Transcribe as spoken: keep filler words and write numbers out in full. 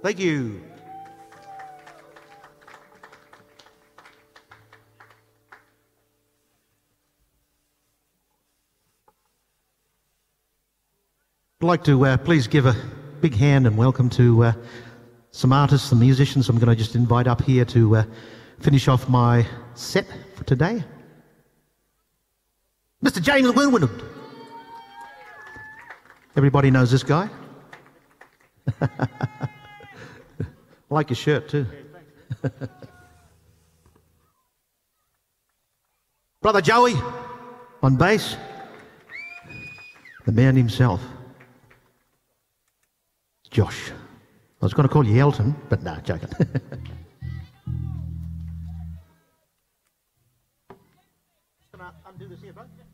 Thank you. I'd like to uh, please give a big hand and welcome to uh, some artists, some musicians I'm going to just invite up here to uh, finish off my set for today. Mister James Winwood. Everybody knows this guy. I like your shirt too. Brother Joey on bass. The man himself. Josh. I was going to call you Elton, but no, joking. Undo this here, bro.